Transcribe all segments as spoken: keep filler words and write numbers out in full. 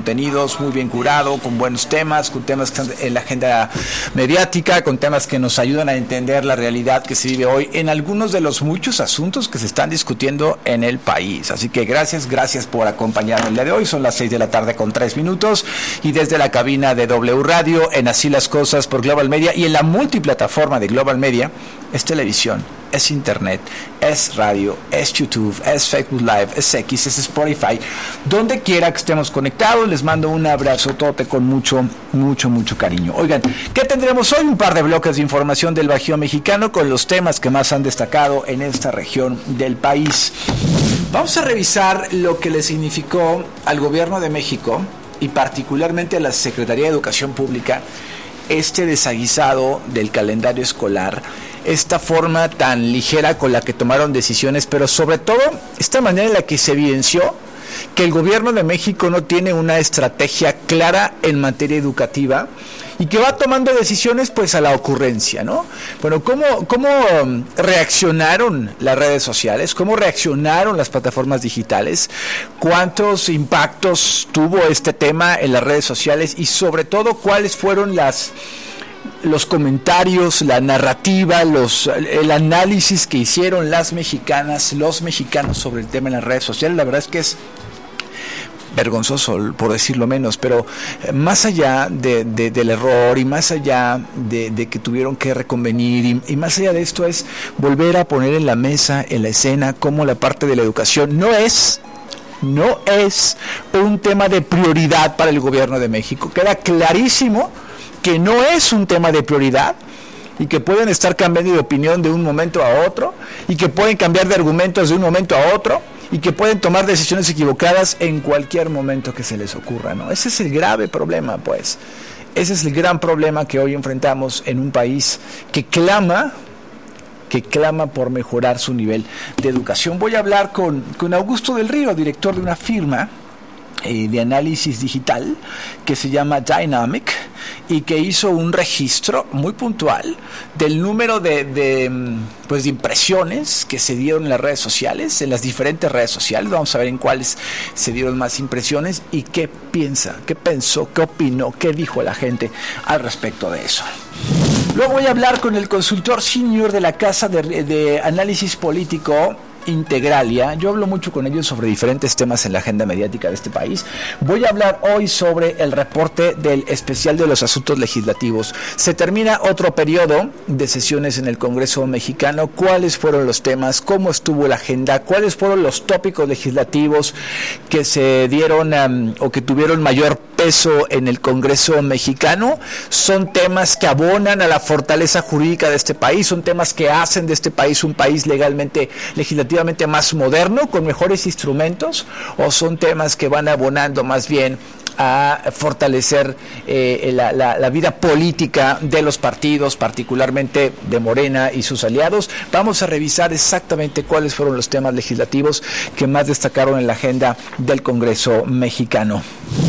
contenidos, muy bien curado, con buenos temas, con temas que están en la agenda mediática, con temas que nos ayudan a entender la realidad que se vive hoy en algunos de los muchos asuntos que se están discutiendo en el país. Así que gracias, gracias por acompañarnos el día de hoy. Son las seis de la tarde con tres minutos y desde la cabina de W Radio en Así las Cosas por Global Media y en la multiplataforma de Global Media es televisión, es internet, es radio, es YouTube, es Facebook Live, es X, es Spotify. Donde quiera que estemos conectados, les mando un abrazotote con mucho, mucho, mucho cariño. Oigan, ¿qué tendremos hoy? Un par de bloques de información del Bajío mexicano con los temas que más han destacado en esta región del país. Vamos a revisar lo que le significó al gobierno de México y particularmente a la Secretaría de Educación Pública este desaguisado del calendario escolar, esta forma tan ligera con la que tomaron decisiones, pero sobre todo esta manera en la que se evidenció que el gobierno de México no tiene una estrategia clara en materia educativa y que va tomando decisiones pues a la ocurrencia, ¿no? Bueno, ¿cómo, cómo reaccionaron las redes sociales? ¿Cómo reaccionaron las plataformas digitales? ¿Cuántos impactos tuvo este tema en las redes sociales? Y sobre todo, ¿cuáles fueron las los comentarios, la narrativa, los el análisis que hicieron las mexicanas, los mexicanos sobre el tema en las redes sociales? La verdad es que es vergonzoso, por decirlo menos, pero más allá de, de, del error y más allá de, de que tuvieron que reconvenir y, y más allá de esto es volver a poner en la mesa, en la escena, cómo la parte de la educación no es no es un tema de prioridad para el gobierno de México. Queda clarísimo que no es un tema de prioridad y que pueden estar cambiando de opinión de un momento a otro y que pueden cambiar de argumentos de un momento a otro y que pueden tomar decisiones equivocadas en cualquier momento que se les ocurra, ¿no? Ese es el grave problema, pues. Ese es el gran problema que hoy enfrentamos en un país que clama, que clama por mejorar su nivel de educación. Voy a hablar con, con Augusto del Río, director de una firma eh, de análisis digital que se llama Dynamic y que hizo un registro muy puntual del número de, de pues de impresiones que se dieron en las redes sociales, en las diferentes redes sociales. Vamos a ver en cuáles se dieron más impresiones y qué piensa, qué pensó, qué opinó, qué dijo la gente al respecto de eso. Luego voy a hablar con el consultor senior de la Casa de, de Análisis Político Integralia. Yo hablo mucho con ellos sobre diferentes temas en la agenda mediática de este país. Voy a hablar hoy sobre el reporte del especial de los asuntos legislativos. Se termina otro periodo de sesiones en el Congreso mexicano. ¿Cuáles fueron los temas? ¿Cómo estuvo la agenda? ¿Cuáles fueron los tópicos legislativos que se dieron um, o que tuvieron mayor peso en el Congreso mexicano? Son temas que abonan a la fortaleza jurídica de este país, son temas que hacen de este país un país legalmente, legislativamente más moderno, con mejores instrumentos, o son temas que van abonando más bien a fortalecer eh, la, la, la vida política de los partidos, particularmente de Morena y sus aliados. Vamos a revisar exactamente cuáles fueron los temas legislativos que más destacaron en la agenda del Congreso mexicano.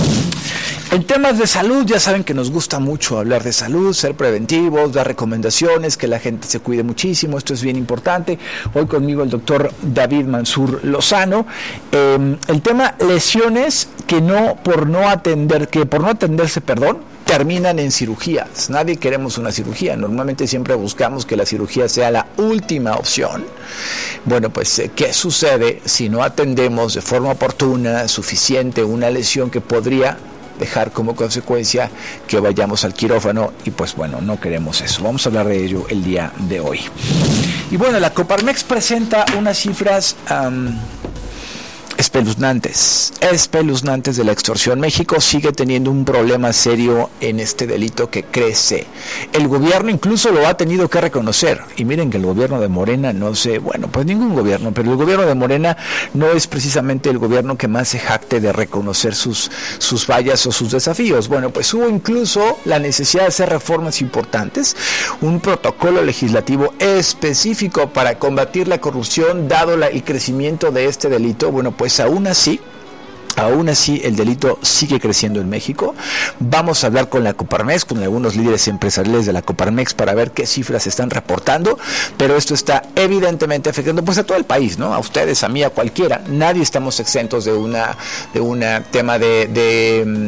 En temas de salud, ya saben que nos gusta mucho hablar de salud, ser preventivos, dar recomendaciones, que la gente se cuide muchísimo, esto es bien importante. Hoy conmigo el doctor David Mansur Lozano. Eh, el tema lesiones que no por no atender, que por no atenderse, perdón, terminan en cirugías. Nadie queremos una cirugía. Normalmente siempre buscamos que la cirugía sea la última opción. Bueno, pues, ¿qué sucede si no atendemos de forma oportuna, suficiente, una lesión que podría dejar como consecuencia que vayamos al quirófano? Y pues bueno, no queremos eso. Vamos a hablar de ello el día de hoy. Y bueno, la Coparmex presenta unas cifras um, espeluznantes, espeluznantes de la extorsión. México sigue teniendo un problema serio en este delito que crece. El gobierno incluso lo ha tenido que reconocer. Y miren que el gobierno de Morena, no sé, bueno, pues ningún gobierno, pero el gobierno de Morena no es precisamente el gobierno que más se jacte de reconocer sus, sus fallas o sus desafíos. Bueno, pues hubo incluso la necesidad de hacer reformas importantes, un protocolo legislativo específico para combatir la corrupción, dado la, el crecimiento de este delito. Bueno, pues Pues aún así, aún así el delito sigue creciendo en México. Vamos a hablar con la Coparmex, con algunos líderes empresariales de la Coparmex para ver qué cifras están reportando, pero esto está evidentemente afectando pues a todo el país, ¿no? A ustedes, a mí, a cualquiera. Nadie estamos exentos de una de un tema de, de